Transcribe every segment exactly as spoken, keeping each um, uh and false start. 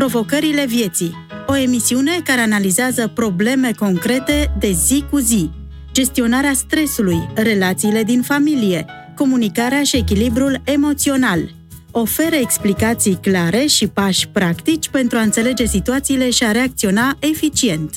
Provocările vieții, o emisiune care analizează probleme concrete de zi cu zi, gestionarea stresului, relațiile din familie, comunicarea și echilibrul emoțional. Oferă explicații clare și pași practici pentru a înțelege situațiile și a reacționa eficient.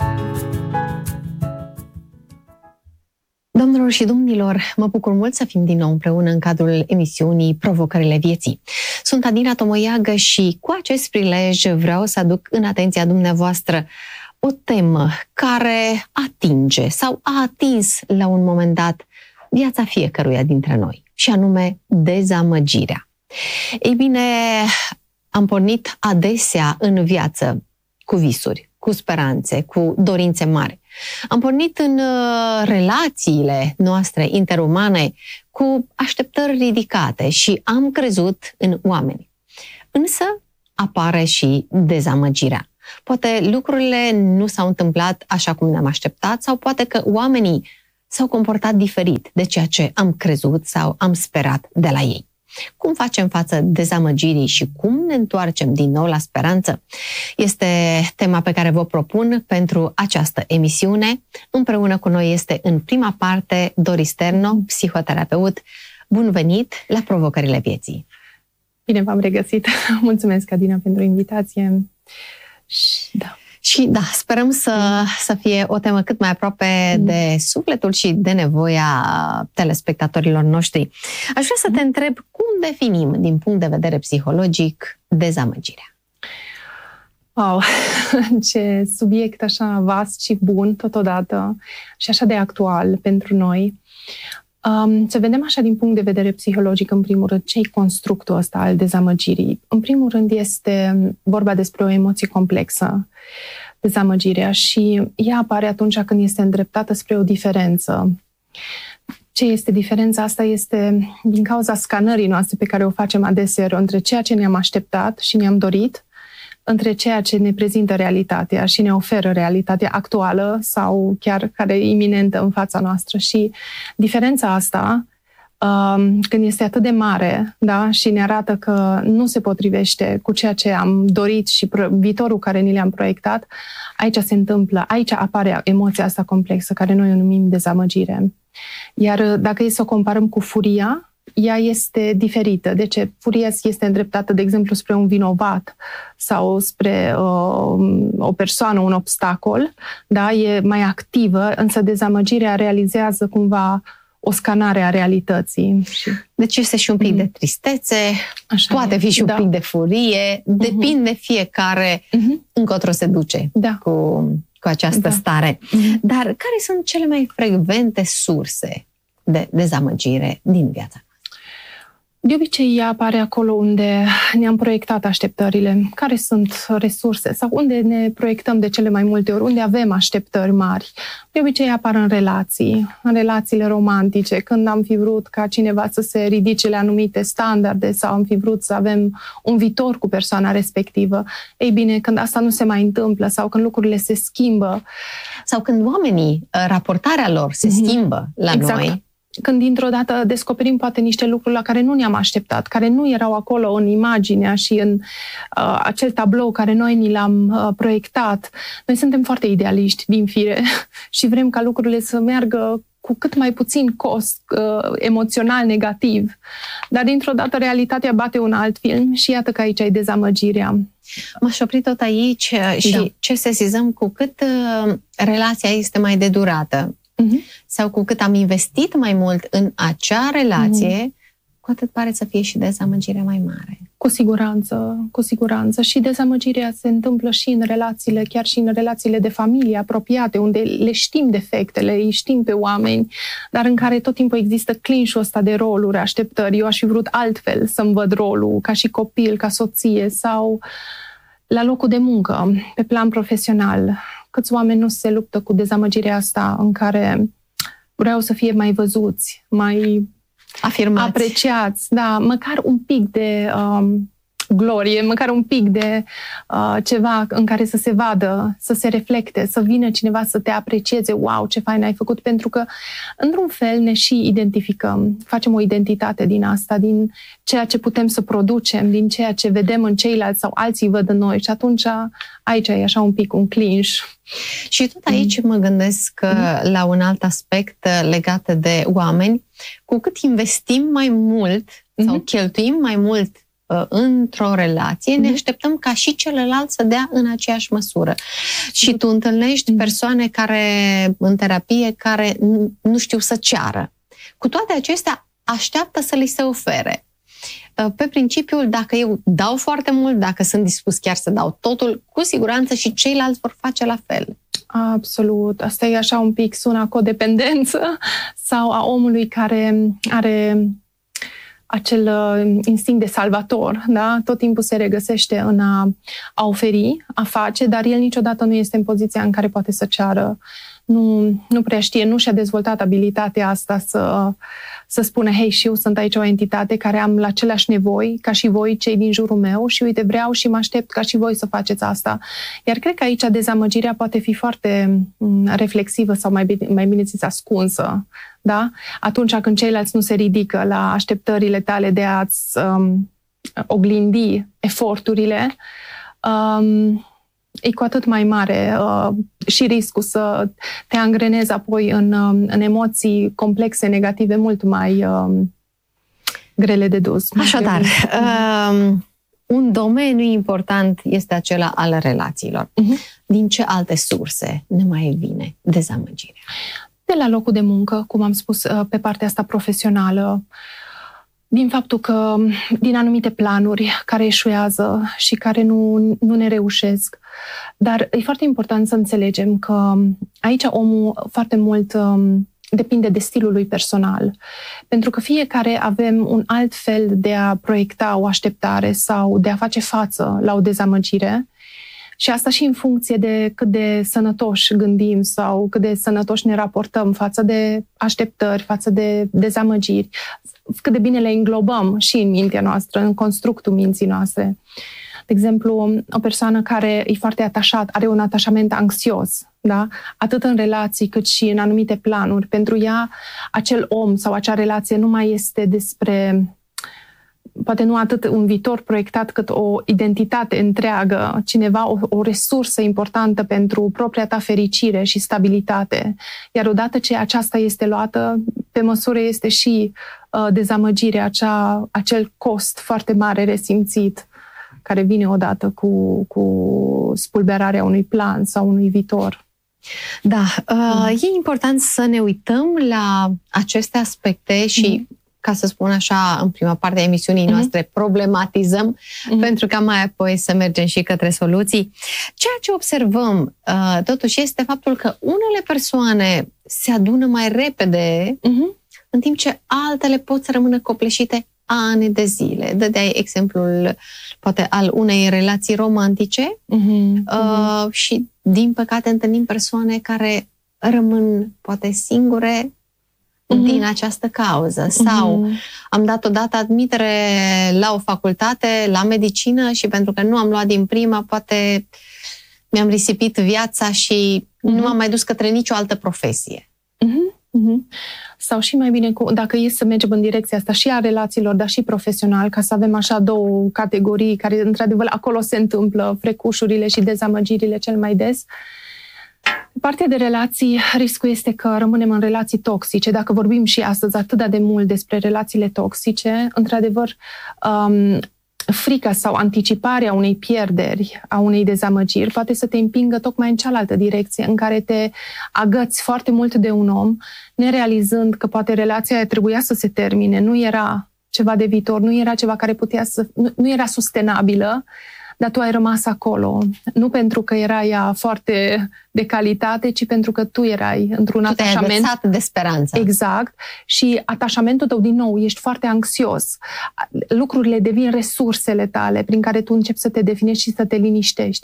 Doamnelor și domnilor, mă bucur mult să fim din nou împreună în cadrul emisiunii Provocările vieții. Sunt Adina Tomoiagă și cu acest prilej vreau să aduc în atenția dumneavoastră o temă care atinge sau a atins la un moment dat viața fiecăruia dintre noi, și anume dezamăgirea. Ei bine, am pornit adesea în viață cu visuri, cu speranțe, cu dorințe mari. Am pornit în uh, relațiile noastre interumane cu așteptări ridicate și am crezut în oameni. Însă apare și dezamăgirea. Poate lucrurile nu s-au întâmplat așa cum ne-am așteptat sau poate că oamenii s-au comportat diferit de ceea ce am crezut sau am sperat de la ei. Cum facem față dezamăgirii și cum ne întoarcem din nou la speranță? Este tema pe care vă propun pentru această emisiune. Împreună cu noi este în prima parte Doris Terno, psihoterapeut. Bun venit la Provocările vieții! Bine v-am regăsit! Mulțumesc, Adina, pentru invitație. Da. Și da, sperăm să, să fie o temă cât mai aproape de sufletul și de nevoia telespectatorilor noștri. Aș vrea să te întreb cum definim, din punct de vedere psihologic, dezamăgirea? Wow, ce subiect așa vast și bun totodată și așa de actual pentru noi. Um, să vedem așa din punct de vedere psihologic, în primul rând, ce-i constructul ăsta al dezamăgirii. În primul rând este vorba despre o emoție complexă, dezamăgirea, și ea apare atunci când este îndreptată spre o diferență. Ce este diferența asta? Este din cauza scanării noastre pe care o facem adeseori între ceea ce ne-am așteptat și ne-am dorit, între ceea ce ne prezintă realitatea și ne oferă realitatea actuală sau chiar care e iminentă în fața noastră. Și diferența asta, când este atât de mare, da, și ne arată că nu se potrivește cu ceea ce am dorit și viitorul care ni le-am proiectat, aici se întâmplă, aici apare emoția asta complexă care noi o numim dezamăgire. Iar dacă e să o comparăm cu furia, ea este diferită. De ce? Furia este îndreptată, de exemplu, spre un vinovat sau spre uh, o persoană, un obstacol, da? E mai activă, însă dezamăgirea realizează cumva o scanare a realității. Deci este și un pic mm. de tristețe, așa poate e. fi și un da. pic de furie, depinde uh-huh. fiecare uh-huh. încotro se duce da. cu, cu această da. stare. Uh-huh. Dar care sunt cele mai frecvente surse de dezamăgire din viața? De obicei, ea apare acolo unde ne-am proiectat așteptările, care sunt resurse sau unde ne proiectăm de cele mai multe ori, unde avem așteptări mari. De obicei, apar în relații, în relațiile romantice, când am fi vrut ca cineva să se ridice la anumite standarde sau am fi vrut să avem un viitor cu persoana respectivă. Ei bine, când asta nu se mai întâmplă sau când lucrurile se schimbă. Sau când oamenii, raportarea lor se mm-hmm. schimbă la exact. noi. Când dintr-o dată descoperim poate niște lucruri la care nu ne-am așteptat, care nu erau acolo în imaginea și în uh, acel tablou care noi ni l-am uh, proiectat. Noi suntem foarte idealiști din fire și vrem ca lucrurile să meargă cu cât mai puțin cost uh, emoțional negativ. Dar dintr-o dată realitatea bate un alt film și iată că aici e dezamăgirea. M-aș opri tot aici și da. ce sesizăm, cu cât uh, relația este mai de durată, Uh-huh. sau cu cât am investit mai mult în acea relație, uh-huh. cu atât pare să fie și dezamăgirea mai mare. Cu siguranță, cu siguranță. Și dezamăgirea se întâmplă și în relațiile, chiar și în relațiile de familie apropiate, unde le știm defectele, îi știm pe oameni, dar în care tot timpul există clinșul ăsta de roluri, așteptări. Eu aș fi vrut altfel să-mi văd rolul, ca și copil, ca soție sau la locul de muncă, pe plan profesional. Câți oameni nu se luptă cu dezamăgirea asta în care vreau să fie mai văzuți, mai afirmați, apreciați, da, măcar un pic de um, glorie, măcar un pic de uh, ceva în care să se vadă, să se reflecte, să vină cineva să te aprecieze, wow, ce fain ai făcut, pentru că într-un fel ne și identificăm, facem o identitate din asta, din ceea ce putem să producem, din ceea ce vedem în ceilalți sau alții văd în noi și atunci aici e așa un pic un clinch. Și tot aici mm. mă gândesc mm. la un alt aspect legat de oameni. Cu cât investim mai mult mm-hmm. sau cheltuim mai mult uh, într-o relație, mm-hmm. ne așteptăm ca și celălalt să dea în aceeași măsură. Mm-hmm. Și tu întâlnești persoane care în terapie care nu știu să ceară. Cu toate acestea, așteaptă să li se ofere. Pe principiul, dacă eu dau foarte mult, dacă sunt dispus chiar să dau totul, cu siguranță și ceilalți vor face la fel. Absolut. Asta e așa un pic, sună codependență sau a omului care are acel instinct de salvator, da? Tot timpul se regăsește în a, a oferi, a face, dar el niciodată nu este în poziția în care poate să ceară. Nu, nu prea știe, nu și-a dezvoltat abilitatea asta să, să spună, hei, și eu sunt aici o entitate care am aceleași nevoi ca și voi, cei din jurul meu, și uite, vreau și mă aștept ca și voi să faceți asta. Iar cred că aici dezamăgirea poate fi foarte reflexivă sau mai bine, mai bine zis ascunsă, da? Atunci când ceilalți nu se ridică la așteptările tale de a-ți um, oglindi eforturile, um, e cu atât mai mare uh, și riscul să te angrenezi apoi în, uh, în emoții complexe, negative, mult mai uh, grele de dus. Așadar, uh, un domeniu important este acela al relațiilor. Uh-huh. Din ce alte surse ne mai vine dezamăgirea? De la locul de muncă, cum am spus, uh, pe partea asta profesională, din faptul că din anumite planuri care eșuează și care nu, nu ne reușesc. Dar e foarte important să înțelegem că aici omul foarte mult um, depinde de stilul lui personal. Pentru că fiecare avem un alt fel de a proiecta o așteptare sau de a face față la o dezamăgire. Și asta și în funcție de cât de sănătoși gândim sau cât de sănătoși ne raportăm față de așteptări, față de dezamăgiri, cât de bine le înglobăm și în mintea noastră, în constructul minții noastre. De exemplu, o persoană care e foarte atașat, are un atașament anxios, da? Atât în relații cât și în anumite planuri. Pentru ea, acel om sau acea relație nu mai este despre, poate nu atât un viitor proiectat, cât o identitate întreagă, cineva, o, o resursă importantă pentru propria ta fericire și stabilitate. Iar odată ce aceasta este luată, pe măsură este și uh, dezamăgirea, acea, acel cost foarte mare resimțit, care vine odată cu, cu spulberarea unui plan sau unui viitor. Da, uh, mm. e important să ne uităm la aceste aspecte și, mm. ca să spun așa, în prima parte a emisiunii mm-hmm. noastre, problematizăm, mm-hmm. pentru ca mai apoi să mergem și către soluții. Ceea ce observăm, uh, totuși, este faptul că unele persoane se adună mai repede, mm-hmm. în timp ce altele pot să rămână copleșite ani de zile. Dădeai exemplul, poate, al unei relații romantice mm-hmm. uh, și, din păcate, întâlnim persoane care rămân, poate, singure mm-hmm. din această cauză. Mm-hmm. Sau am dat odată admitere la o facultate, la medicină, și pentru că nu am luat din prima, poate mi-am risipit viața și mm-hmm. nu m-am mai dus către nicio altă profesie. Mm-hmm. Mm-hmm. Sau și mai bine, dacă e să mergem în direcția asta și a relațiilor, dar și profesional, ca să avem așa două categorii care, într-adevăr, acolo se întâmplă frecușurile și dezamăgirile cel mai des. Pe partea de relații, riscul este că rămânem în relații toxice. Dacă vorbim și astăzi atât de mult despre relațiile toxice, într-adevăr, um, frica sau anticiparea unei pierderi, a unei dezamăgiri, poate să te împingă tocmai în cealaltă direcție, în care te agăți foarte mult de un om, nerealizând că poate relația aia trebuia să se termine, nu era ceva de viitor, nu era ceva care putea să... nu, nu era sustenabilă, dar tu ai rămas acolo. Nu pentru că era ea foarte de calitate, ci pentru că tu erai într-un tu atașament. Te-ai agățat de speranță. Exact. Și atașamentul tău, din nou, ești foarte anxios. Lucrurile devin resursele tale prin care tu începi să te definești și să te liniștești.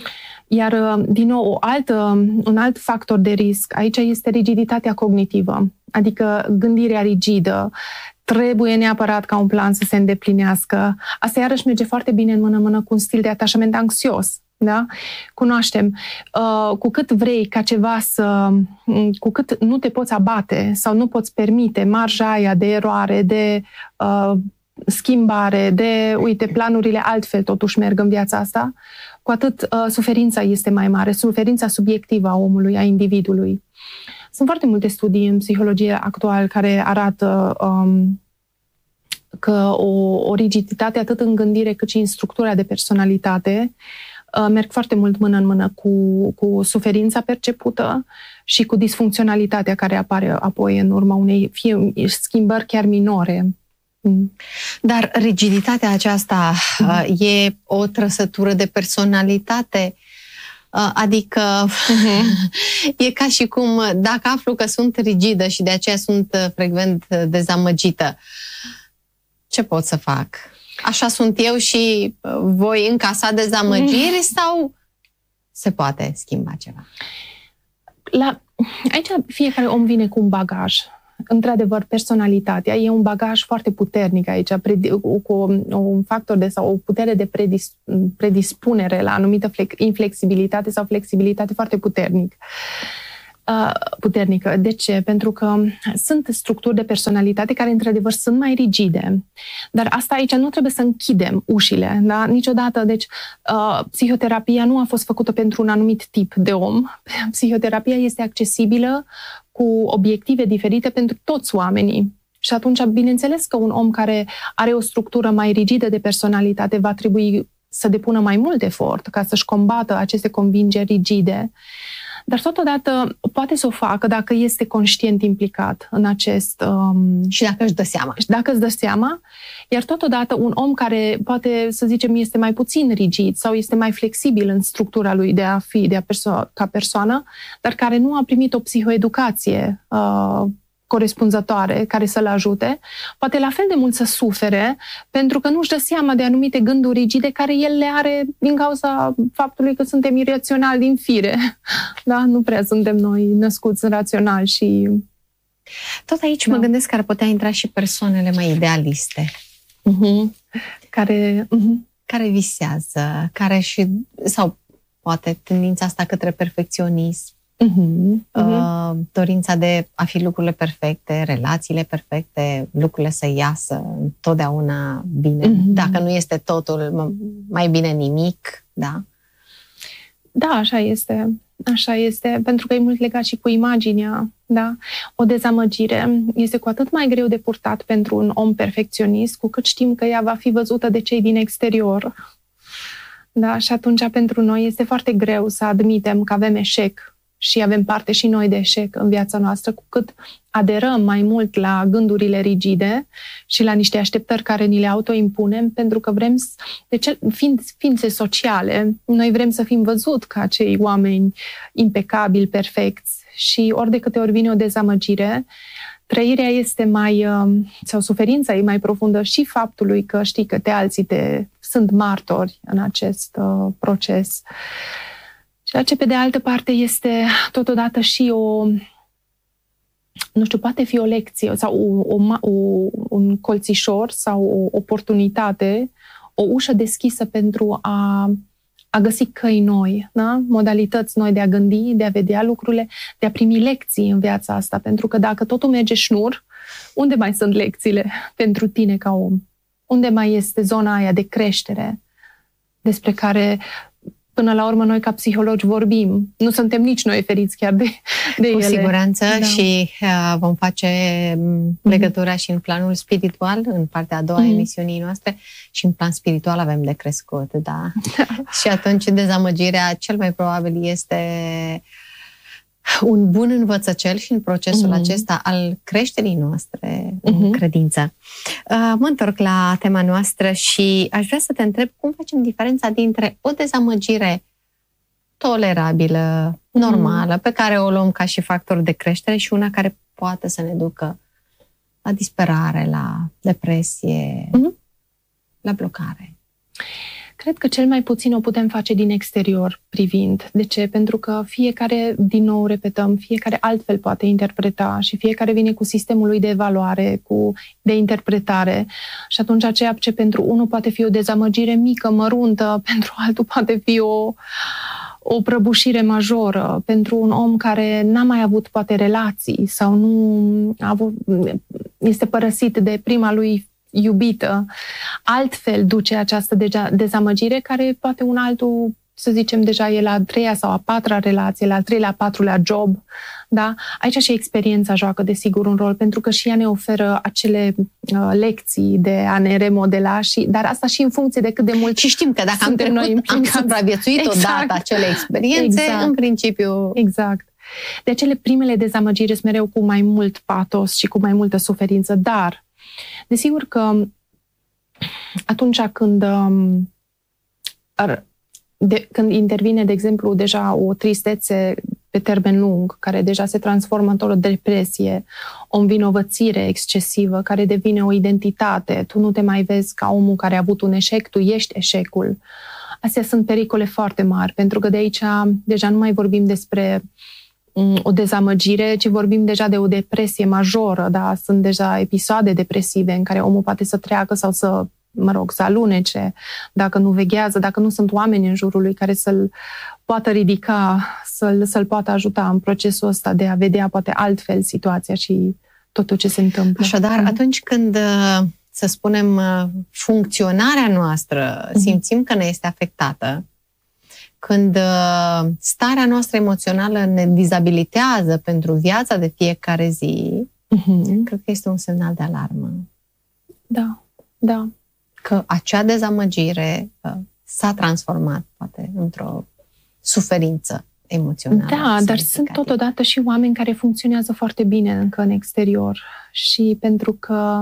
Iar, din nou, o altă, un alt factor de risc aici este rigiditatea cognitivă, adică gândirea rigidă, trebuie neapărat ca un plan să se îndeplinească. Asta iarăși merge foarte bine în mână-mână cu un stil de atașament anxios. Da? Cunoaștem. Uh, cu cât vrei ca ceva să... Cu cât nu te poți abate sau nu poți permite marja aia de eroare, de uh, schimbare, de, uite, planurile altfel totuși merg în viața asta, cu atât uh, suferința este mai mare, suferința subiectivă a omului, a individului. Sunt foarte multe studii în psihologie actual care arată um, că o, o rigiditate atât în gândire cât și în structura de personalitate uh, merg foarte mult mână în mână cu, cu suferința percepută și cu disfuncționalitatea care apare apoi în urma unei fie schimbări chiar minore. Dar rigiditatea aceasta uh, e o trăsătură de personalitate? Uh, adică uh-huh. e ca și cum dacă aflu că sunt rigidă și de aceea sunt frecvent dezamăgită, ce pot să fac? Așa sunt eu și voi încasa dezamăgiri uh-huh. sau se poate schimba ceva? La, aici fiecare om vine cu un bagaj. Într-adevăr, personalitatea e un bagaj foarte puternic aici, cu un factor de, sau o putere de predis, predispunere la anumită inflexibilitate sau flexibilitate foarte puternic. Uh, puternică. De ce? Pentru că sunt structuri de personalitate care, într-adevăr, sunt mai rigide. Dar asta aici nu trebuie să închidem ușile. Da? Niciodată. Deci, uh, psihoterapia nu a fost făcută pentru un anumit tip de om. Psihoterapia este accesibilă cu obiective diferite pentru toți oamenii. Și atunci, bineînțeles că un om care are o structură mai rigidă de personalitate va trebui să depună mai mult efort ca să-și combată aceste convingeri rigide. Dar totodată poate să o facă dacă este conștient implicat în acest... Um, și dacă își dă seama. Dacă își dă seama. Iar totodată un om care poate, să zicem, este mai puțin rigid sau este mai flexibil în structura lui de a fi de a perso- ca persoană, dar care nu a primit o psihoeducație uh, corespunzătoare care să-l ajute, poate la fel de mult să sufere pentru că nu-și dă seama de anumite gânduri rigide care el le are din cauza faptului că suntem iraționali din fire. Da? Nu prea suntem noi născuți raționali și... Tot aici da. Mă gândesc că ar putea intra și persoanele mai idealiste. Uh-huh. Care... Uh-huh. Care visează, care și... sau poate tendința asta către perfecționism. Uh-huh, uh-huh. Dorința de a fi lucrurile perfecte, relațiile perfecte, lucrurile să iasă întotdeauna bine. Uh-huh. Dacă nu este totul, mai bine nimic, da? Da, așa este. Așa este, pentru că e mult legat și cu imaginea, da? O dezamăgire este cu atât mai greu de purtat pentru un om perfecționist, cu cât știm că ea va fi văzută de cei din exterior. Da? Și atunci pentru noi este foarte greu să admitem că avem eșec și avem parte și noi de eșec în viața noastră, cu cât aderăm mai mult la gândurile rigide și la niște așteptări care ni le autoimpunem, pentru că vrem, de ce, fiind ființe sociale, noi vrem să fim văzut ca acei oameni impecabili, perfecți, și ori de câte ori vine o dezamăgire, trăirea este mai, sau suferința e mai profundă și faptului că știi că te alții te, sunt martori în acest uh, proces. Ceea ce, pe de altă parte, este totodată și o, nu știu, poate fi o lecție sau o, o, o, un colțișor sau o oportunitate, o ușă deschisă pentru a, a găsi căi noi, da? Modalități noi de a gândi, de a vedea lucrurile, de a primi lecții în viața asta. Pentru că dacă totul merge șnur, unde mai sunt lecțiile pentru tine ca om? Unde mai este zona aia de creștere despre care... Până la urmă, noi ca psihologi vorbim. Nu suntem nici noi feriți chiar de, de Cu ele. Cu siguranță da. Și uh, vom face legătura mm-hmm. și în planul spiritual, în partea a doua mm-hmm. a emisiunii noastre, și în plan spiritual avem de crescut, da? da. Și atunci dezamăgirea cel mai probabil este un bun învățăcel și în procesul mm-hmm. acesta al creșterii noastre mm-hmm. în credință. Uh, mă întorc la tema noastră și aș vrea să te întreb cum facem diferența dintre o dezamăgire tolerabilă, normală, mm-hmm. pe care o luăm ca și factor de creștere și una care poate să ne ducă la disperare, la depresie, mm-hmm. la blocare. Cred că cel mai puțin o putem face din exterior privind. De ce? Pentru că fiecare, din nou repetăm, fiecare altfel poate interpreta și fiecare vine cu sistemul lui de evaluare, cu de interpretare și atunci ceea ce pentru unul poate fi o dezamăgire mică, măruntă, pentru altul poate fi o, o prăbușire majoră, pentru un om care n-a mai avut poate relații sau nu a avut, este părăsit de prima lui iubită, altfel duce această dezamăgire care poate un altul, să zicem, deja e la a treia sau a patra relație, la al treilea, a patrulea job, da? Aici și experiența joacă, desigur, un rol, pentru că și ea ne oferă acele uh, lecții de a ne remodela, și, dar asta și în funcție de cât de mult. Și știm că dacă am trecut, noi am supraviețuit exact. odată acele experiențe, exact. în principiu... Exact. De acele primele dezamăgiri sunt mereu cu mai mult patos și cu mai multă suferință, dar desigur că atunci când, de, când intervine, de exemplu, deja o tristețe pe termen lung, care deja se transformă într-o depresie, o învinovățire excesivă, care devine o identitate, tu nu te mai vezi ca omul care a avut un eșec, tu ești eșecul. Astea sunt pericole foarte mari, pentru că de aici deja nu mai vorbim despre o dezamăgire, ci vorbim deja de o depresie majoră, da? Sunt deja episoade depresive în care omul poate să treacă sau să, mă rog, să alunece, dacă nu veghează, dacă nu sunt oameni în jurul lui care să-l poată ridica, să-l, să-l poată ajuta în procesul ăsta de a vedea poate altfel situația și totul ce se întâmplă. Așadar, mm. atunci când, să spunem, funcționarea noastră mm. simțim că ne este afectată, când starea noastră emoțională ne dizabilitează pentru viața de fiecare zi, uh-huh. cred că este un semnal de alarmă. Da, da. Că acea dezamăgire s-a transformat, poate, într-o suferință emoțională. Da, dar sunt totodată și oameni care funcționează foarte bine încă în exterior și pentru că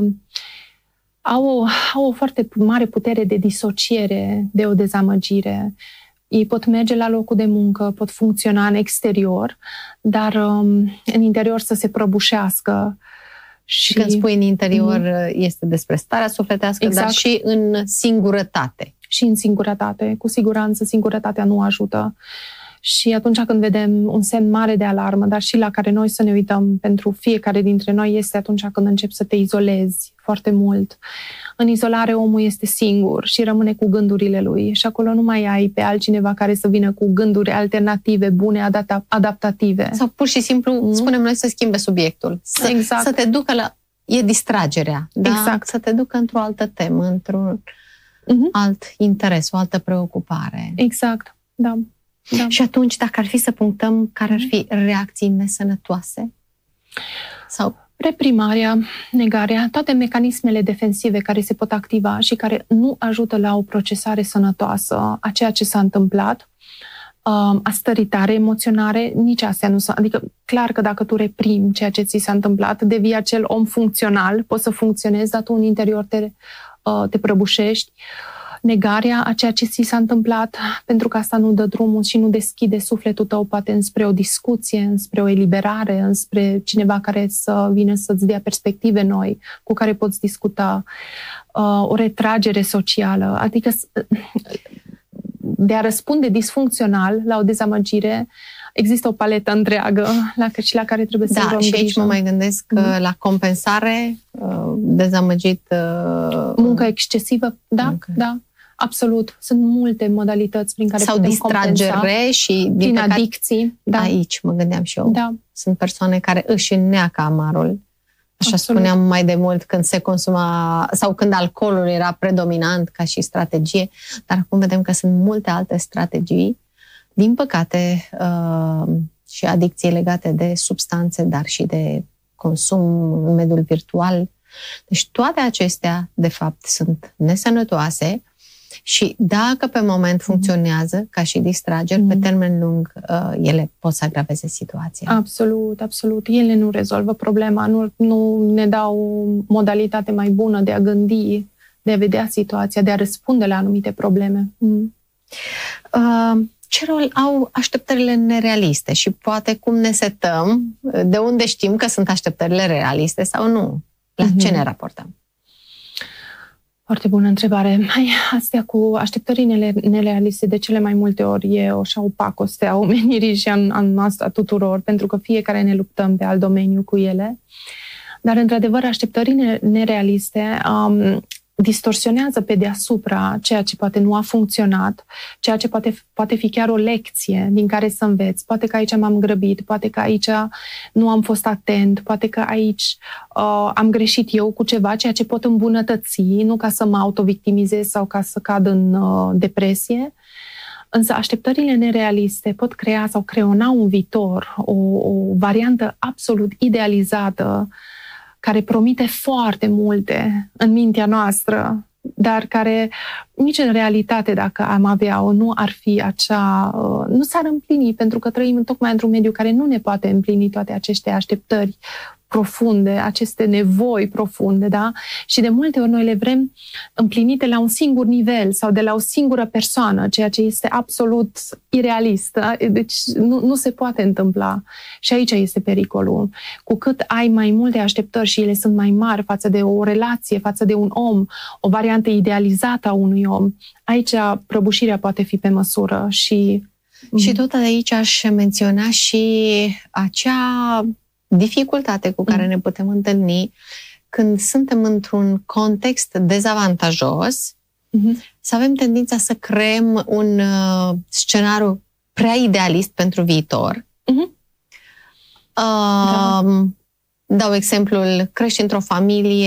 au o, au o foarte mare putere de disociere de o dezamăgire. Ei pot merge la locul de muncă, pot funcționa în exterior, dar um, în interior să se prăbușească. Și când spui în interior, mm-hmm. este despre starea sufletească, exact. Dar și în singurătate. Și în singurătate. Cu siguranță singurătatea nu ajută. Și atunci când vedem un semn mare de alarmă, dar și la care noi să ne uităm pentru fiecare dintre noi, este atunci când începi să te izolezi foarte mult. În izolare omul este singur și rămâne cu gândurile lui și acolo nu mai ai pe altcineva care să vină cu gânduri alternative, bune, adaptative. Sau pur și simplu, mm. spunem noi, să schimbe subiectul. Să, exact. Să te ducă la... E distragerea. Da? Exact. Să te ducă într-o altă temă, într-un mm-hmm. alt interes, o altă preocupare. Exact, da. Da. Și atunci, dacă ar fi să punctăm, care ar fi reacții nesănătoase? Sau reprimarea, negarea, toate mecanismele defensive care se pot activa și care nu ajută la o procesare sănătoasă a ceea ce s-a întâmplat, a stării tare emoționare, nici astea nu sunt. Adică, clar că dacă tu reprimi ceea ce ți s-a întâmplat, devii acel om funcțional, poți să funcționezi, dar tu în interior te, te prăbușești. Negarea a ceea ce ți s-a întâmplat, pentru că asta nu dă drumul și nu deschide sufletul tău poate înspre o discuție, înspre o eliberare, înspre cineva care să vină să-ți dea perspective noi, cu care poți discuta, o retragere socială, adică de a răspunde disfuncțional la o dezamăgire. Există o paletă întreagă la, și la care trebuie să da, luăm și aici grijă. mă mai gândesc că mm. la compensare, dezamăgit... Muncă excesivă, da, muncă. da, absolut. Sunt multe modalități prin care sau putem distragere compensa. Și din prin păcat, adicții. Da. Aici mă gândeam și eu. Da. Sunt persoane care își înneacă amarul. Așa absolut. Spuneam mai de mult când se consuma sau când alcoolul era predominant ca și strategie, dar acum vedem că sunt multe alte strategii. Din păcate, uh, și adicții legate de substanțe, dar și de consum în mediul virtual. Deci toate acestea, de fapt, sunt nesănătoase și dacă pe moment funcționează ca și distrageri, mm. pe termen lung uh, ele pot să agraveze situația. Absolut, absolut. Ele nu rezolvă problema, nu, nu ne dau o modalitate mai bună de a gândi, de a vedea situația, de a răspunde la anumite probleme. Mm. Uh, Ce rol au așteptările nerealiste și poate cum ne setăm, de unde știm că sunt așteptările realiste sau nu? La mm-hmm. ce ne raportăm? Foarte bună întrebare. Mai, astea cu așteptările nerealiste de cele mai multe ori e o așa o pacoste a omenirii și a, a noastră, a tuturor, pentru că fiecare ne luptăm pe alt domeniu cu ele. Dar, într-adevăr, așteptările nerealiste um, distorsionează pe deasupra ceea ce poate nu a funcționat, ceea ce poate, poate fi chiar o lecție din care să înveți. Poate că aici m-am grăbit, poate că aici nu am fost atent, poate că aici uh, am greșit eu cu ceva, ceea ce pot îmbunătăți, nu ca să mă autovictimizez sau ca să cad în uh, depresie. Însă așteptările nerealiste pot crea sau creona un viitor, o, o variantă absolut idealizată, care promite foarte multe în mintea noastră, dar care nici în realitate, dacă am avea-o, nu ar fi acea, nu s-ar împlini, pentru că trăim tocmai într-un mediu care nu ne poate împlini toate aceste așteptări profunde, aceste nevoi profunde, da? Și de multe ori noi le vrem împlinite la un singur nivel sau de la o singură persoană, ceea ce este absolut irealist. Da? Deci nu, nu se poate întâmpla. Și aici este pericolul. Cu cât ai mai multe așteptări și ele sunt mai mari față de o relație, față de un om, o variantă idealizată a unui om, aici prăbușirea poate fi pe măsură. Și, și tot aici aș menționa și acea dificultate cu care ne putem întâlni când suntem într-un context dezavantajos, uh-huh. să avem tendința să creăm un uh, scenariu prea idealist pentru viitor. Uh-huh. Uh, da. Dau exemplul, crești într-o familie